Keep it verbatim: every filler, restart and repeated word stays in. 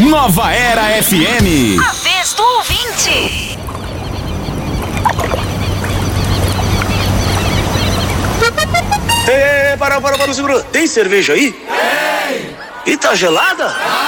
Nova Era F M. A vez do ouvinte. Ei, para, para, para, segura. Tem cerveja aí? Tem. E tá gelada?